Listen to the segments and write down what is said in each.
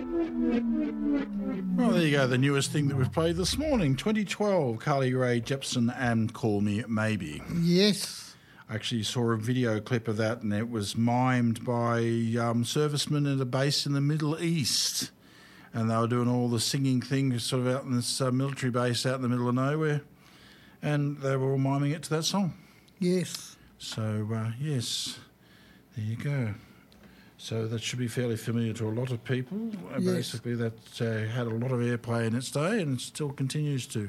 Well, there you go, the newest thing that we've played this morning, 2012, Carly Rae Jepsen and Call Me Maybe. Yes. I actually saw a video clip of that, and it was mimed by servicemen at a base in the Middle East. And they were doing all the singing thing sort of out in this military base out in the middle of nowhere. And they were all miming it to that song. Yes. So, yes, there you go. So that should be fairly familiar to a lot of people. Yes. Basically, that had a lot of airplay in its day and still continues to.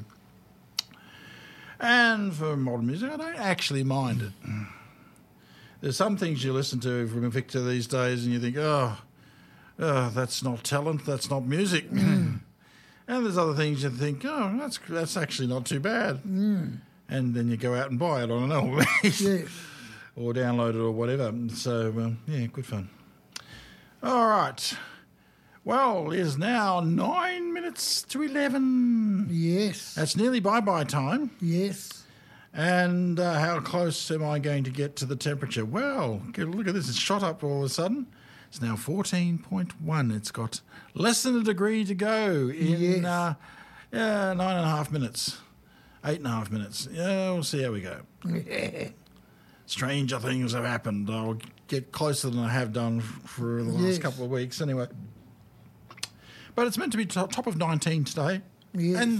And for modern music, I don't actually mind it. There's some things you listen to from Victor these days and you think, oh, that's not talent, that's not music. And there's other things you think, oh, that's actually not too bad. And then you go out and buy it on an album. Yes. Or download it or whatever. So, yeah, good fun. All right. Well, it is now 9 minutes to 11. Yes. That's nearly bye-bye time. Yes. And how close am I going to get to the temperature? Well, look at this. It's shot up all of a sudden. It's now 14.1. It's got less than a degree to go in 9.5 minutes. 8.5 minutes. Yeah, we'll see how we go. Stranger things have happened. I'll get closer than I have done for the last couple of weeks anyway. But it's meant to be top of 19 today. Yes. And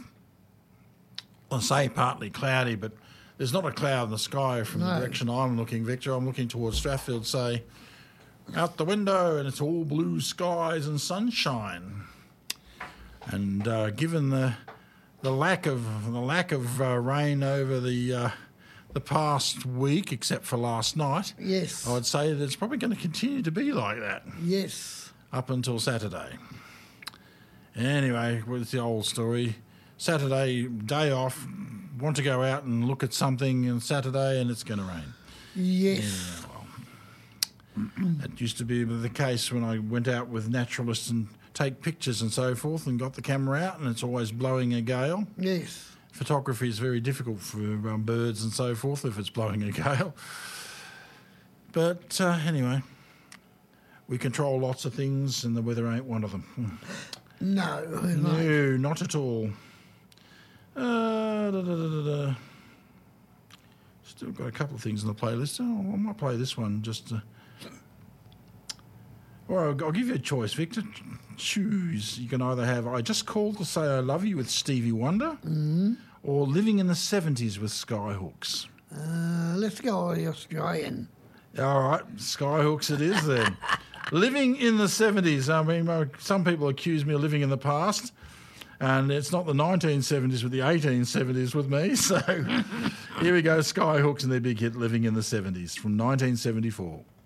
I'll say partly cloudy, but there's not a cloud in the sky from the direction I'm looking, Victor. I'm looking towards Strathfield, say, out the window, and it's all blue skies and sunshine. And given the lack of rain over the past week, except for last night, Yes. I'd say that it's probably going to continue to be like that. Yes. Up until Saturday. Anyway, with the old story, Saturday, day off, want to go out and look at something on Saturday and it's going to rain. Yes. Yeah, well, that used to be the case when I went out with naturalists and take pictures and so forth and got the camera out, and it's always blowing a gale. Yes. Photography is very difficult for birds and so forth if it's blowing a gale. But anyway, we control lots of things and the weather ain't one of them. No. No, not at all. Still got a couple of things on the playlist. Oh, I might play this one just to... Or I'll give you a choice, Victor. Choose. You can either have I Just Called to Say I Love You with Stevie Wonder or Living in the 70s with Skyhooks. Let's go with the Australian. All right, Skyhooks it is then. Living in the 70s. I mean, some people accuse me of living in the past, and it's not the 1970s with the 1870s with me. So here we go, Skyhooks and their big hit, Living in the 70s from 1974.